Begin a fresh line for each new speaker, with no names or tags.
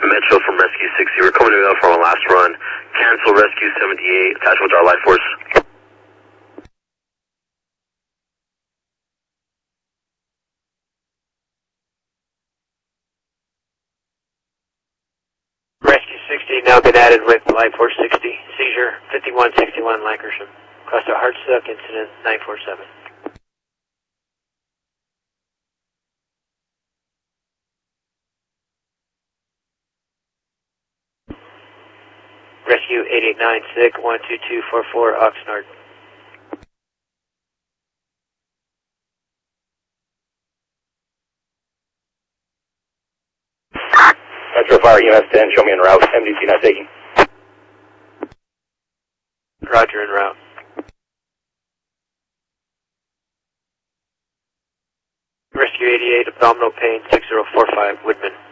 Metro from Rescue 60. We're coming in from our last run. Cancel Rescue 78. Attachment with our light force.
Rescue 60 now been added with light force 60. Seizure 5161 Lankershim. Cluster heart suck incident 947. Rescue 889 SIG 12244 Oxnard.
Metro Fire EMS 10, show me en route. MDC not taking.
Roger, en route. Rescue 88, abdominal pain 6045 Woodman.